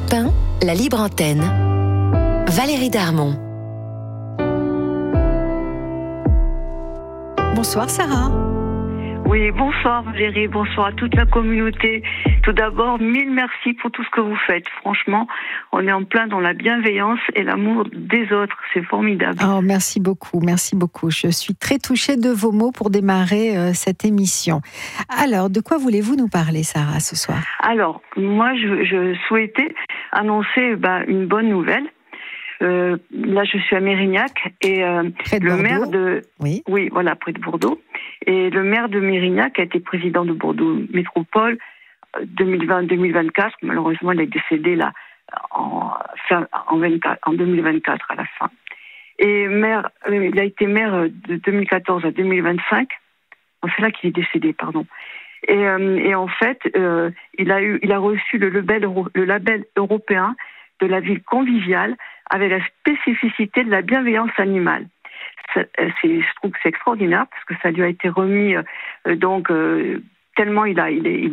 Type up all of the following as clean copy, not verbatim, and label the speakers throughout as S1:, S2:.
S1: Europe 1, la libre antenne. Valérie Darmon.
S2: Bonsoir Sarah.
S3: Oui, bonsoir Valérie, bonsoir à toute la communauté. Tout d'abord, mille merci pour tout ce que vous faites. Franchement, on est en plein dans la bienveillance et l'amour des autres. C'est formidable.
S2: Oh, merci beaucoup, merci beaucoup. Je suis très touchée de vos mots pour démarrer cette émission. Alors, de quoi voulez-vous nous parler, Sarah, ce soir ?
S3: Alors, moi, je souhaitais annoncer une bonne nouvelle. Là, je suis à Mérignac et
S2: près de
S3: le
S2: Bordeaux.
S3: maire de oui, voilà, près de Bordeaux. Et le maire de Mérignac a été président de Bordeaux Métropole 2020-2024. Malheureusement, il est décédé là en 2024 à la fin. Et maire, il a été maire de 2014 à 2025. C'est là qu'il est décédé, pardon. Et en fait, il a reçu le label européen de la ville conviviale avec la spécificité de la bienveillance animale. Je trouve que c'est extraordinaire parce que ça lui a été remis tellement il a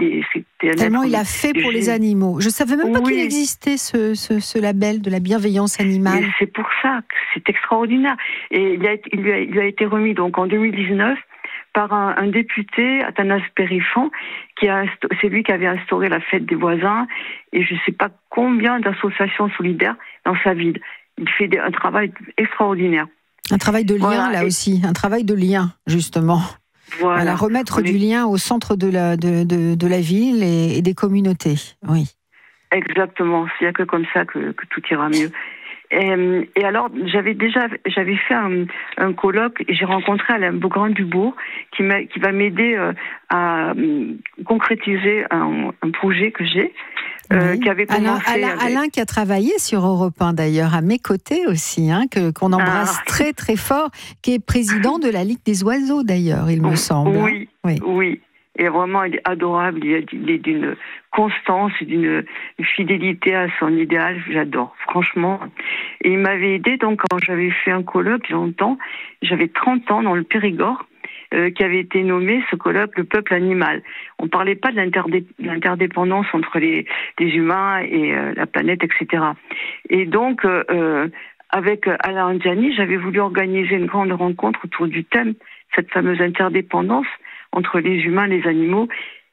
S2: fait pour les animaux. Je savais même pas qu'il existait ce label de la bienveillance animale.
S3: Mais c'est pour ça que c'est extraordinaire. Et il lui a été remis donc en 2019 par un député, Athanas Périfan, c'est lui qui avait instauré la fête des voisins, et je ne sais pas combien d'associations solidaires dans sa ville. Il fait un travail extraordinaire.
S2: Un travail de lien, là aussi, un travail de lien, justement. Voilà, remettre du lien au centre de la ville et des communautés, oui. Exactement,
S3: il n'y a que comme ça que tout ira mieux. Et alors, j'avais fait un colloque et j'ai rencontré Alain Beaugrand-Dubourg qui va m'aider à concrétiser un projet que j'ai. Qui avait commencé
S2: Alain qui a travaillé sur Europe 1 d'ailleurs, à mes côtés aussi, qu'on embrasse très très fort, qui est président de la Ligue des oiseaux d'ailleurs, il me semble.
S3: Oui. Et vraiment, il est adorable, il est d'une constance, d'une fidélité à son idéal, j'adore, franchement. Et il m'avait aidé, donc, quand j'avais fait un colloque, il y a longtemps, j'avais 30 ans dans le Périgord, qui avait été nommé, ce colloque, le peuple animal. On ne parlait pas de l'interdépendance entre les humains et la planète, etc. Et donc, avec Alain Anziani, j'avais voulu organiser une grande rencontre autour du thème, cette fameuse interdépendance entre les humains et les animaux.